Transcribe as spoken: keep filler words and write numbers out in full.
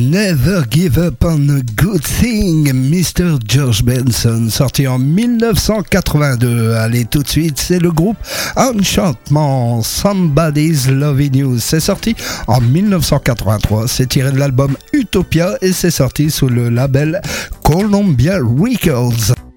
Never Give Up on a Good Thing, mister George Benson, sorti en dix-neuf cent quatre-vingt-deux. Allez, tout de suite, c'est le groupe Enchantement, Somebody's Loving You. C'est sorti en dix-neuf cent quatre-vingt-trois. C'est tiré de l'album Utopia et c'est sorti sous le label Columbia Records.